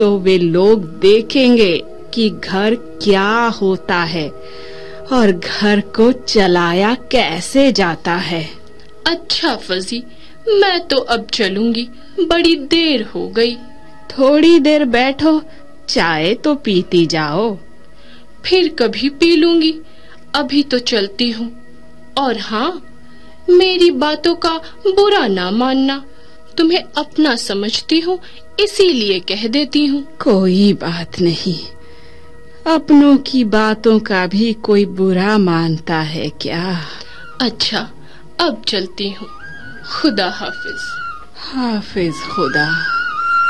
तो वे लोग देखेंगे कि घर क्या होता है और घर को चलाया कैसे जाता है। अच्छा फजी, मैं तो अब चलूंगी, बड़ी देर हो गई। थोड़ी देर बैठो, चाय तो पीती जाओ। फिर कभी पी लूंगी, अभी तो चलती हूँ। और हाँ, मेरी बातों का बुरा ना मानना, तुम्हें अपना समझती हूँ इसीलिए कह देती हूँ। कोई बात नहीं, अपनों की बातों का भी कोई बुरा मानता है क्या? अच्छा, अब चलती हूँ। खुदा हाफिज। हाफिज खुदा।